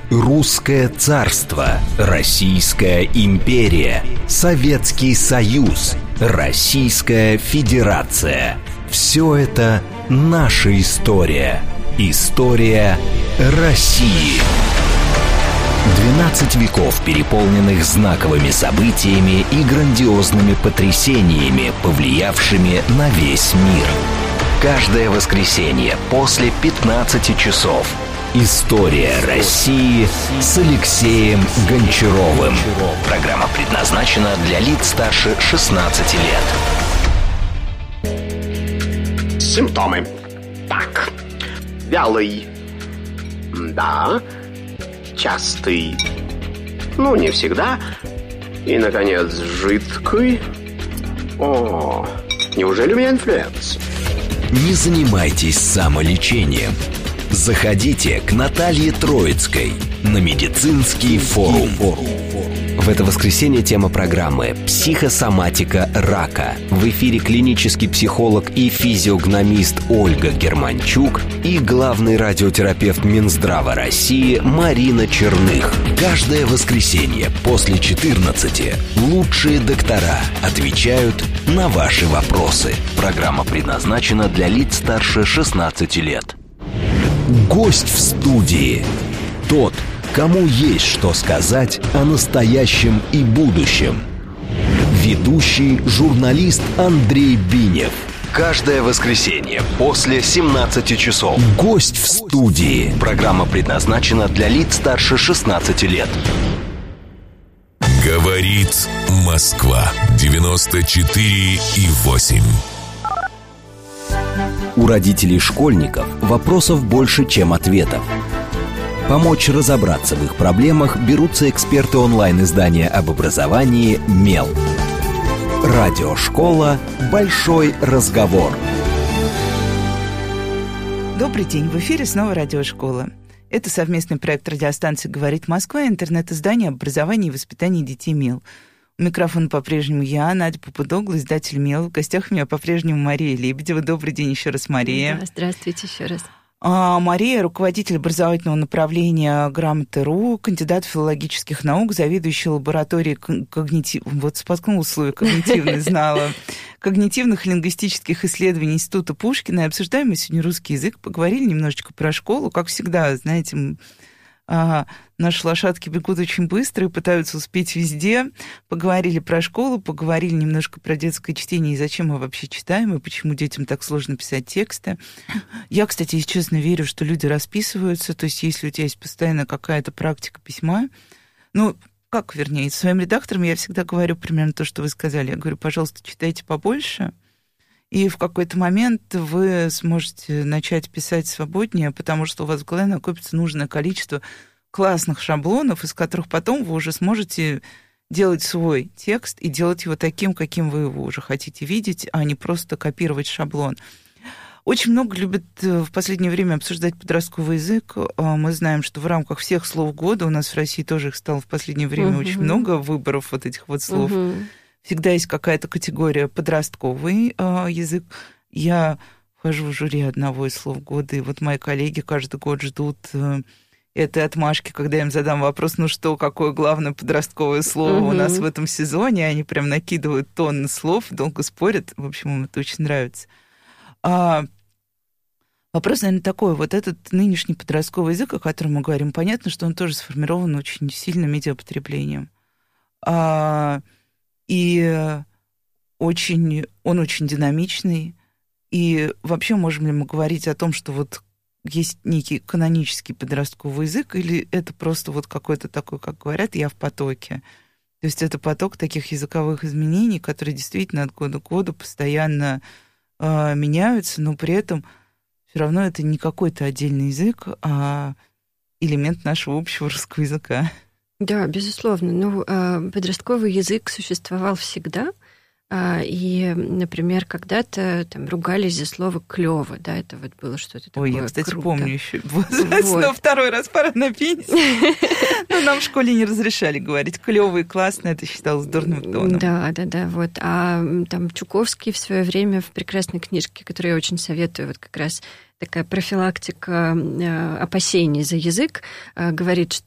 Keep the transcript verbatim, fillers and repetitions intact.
Русское царство, Российская империя, Советский Союз, Российская Федерация. Все это наша история. История России. двенадцать веков, переполненных знаковыми событиями и грандиозными потрясениями, повлиявшими на весь мир. Каждое воскресенье после пятнадцати часов. История России с Алексеем Гончаровым. Программа предназначена для лиц старше шестнадцати лет. Симптомы. Так. Вялый. Да. Частый. Ну, не всегда. И, наконец, жидкий. О, неужели у меня инфлюенс? Не занимайтесь самолечением. Заходите к Наталье Троицкой на медицинский форум. В это воскресенье тема программы «Психосоматика рака». В эфире клинический психолог и физиогномист Ольга Германчук и главный радиотерапевт Минздрава России Марина Черных. Каждое воскресенье после четырнадцати лучшие доктора отвечают на ваши вопросы. Программа предназначена для лиц старше шестнадцати лет. Гость в студии. Тот, кому есть что сказать о настоящем и будущем. Ведущий журналист Андрей Бинев. Каждое воскресенье после семнадцати часов. Гость в студии. Программа предназначена для лиц старше шестнадцати лет. Говорит Москва. девяносто четыре и восемь. У родителей школьников вопросов больше, чем ответов. Помочь разобраться в их проблемах берутся эксперты онлайн-издания об образовании «Мел». Радиошкола «Большой разговор». Добрый день, в эфире снова Радиошкола. Это совместный проект радиостанции «Говорит Москва» и интернет-издание об образовании и воспитании детей «Мел». У микрофона по-прежнему я, Надя Попудогла, издатель «Мел». В гостях у меня по-прежнему Мария Лебедева. Добрый день еще раз, Мария. Да, здравствуйте еще раз. А, Мария – руководитель образовательного направления «Грамота.ру», кандидат филологических наук, заведующий лабораторией когнитив... Вот споткнулась слово «когнитивный», знала. Когнитивных и лингвистических исследований Института Пушкина. И обсуждаем мы сегодня русский язык. Поговорили немножечко про школу. Как всегда, знаете... А, наши лошадки бегут очень быстро и пытаются успеть везде. Поговорили про школу, поговорили немножко про детское чтение и зачем мы вообще читаем, и почему детям так сложно писать тексты. Я, кстати, если честно, верю, что люди расписываются. То есть если у тебя есть постоянно какая-то практика письма, ну, как, вернее, своим редакторам я всегда говорю примерно то, что вы сказали. Я говорю, пожалуйста, читайте побольше, и в какой-то момент вы сможете начать писать свободнее, потому что у вас в голове накопится нужное количество классных шаблонов, из которых потом вы уже сможете делать свой текст и делать его таким, каким вы его уже хотите видеть, а не просто копировать шаблон. Очень много любят в последнее время обсуждать подростковый язык. Мы знаем, что в рамках всех слов года, у нас в России тоже их стало в последнее время uh-huh. очень много, выборов вот этих вот слов. Uh-huh. Всегда есть какая-то категория подростковый э, язык. Я вхожу в жюри одного из слов года, и вот мои коллеги каждый год ждут э, этой отмашки, когда я им задам вопрос, ну что, какое главное подростковое слово uh-huh. у нас в этом сезоне. Они прям накидывают тонны слов, долго спорят. В общем, им это очень нравится. А, вопрос, наверное, такой. Вот этот нынешний подростковый язык, о котором мы говорим, понятно, что он тоже сформирован очень сильно медиапотреблением. А, И очень, он очень динамичный. И вообще можем ли мы говорить о том, что вот есть некий канонический подростковый язык, или это просто вот какой-то такой, как говорят, я в потоке? То есть это поток таких языковых изменений, которые действительно от года к году постоянно э, меняются, но при этом все равно это не какой-то отдельный язык, а элемент нашего общего русского языка. Да, безусловно. Ну, подростковый язык существовал всегда. И, например, когда-то там ругались за слово «клёво», да, это вот было что-то такое. Ой, я, кстати, круто. помню еще. Вот. Но второй раз пора на пенсию. Но нам в школе не разрешали говорить «клёво» и «классно», это считалось дурным тоном. Да, да, да, вот. А там Чуковский в свое время в прекрасной книжке, которую я очень советую, вот как раз такая профилактика опасений за язык, говорит,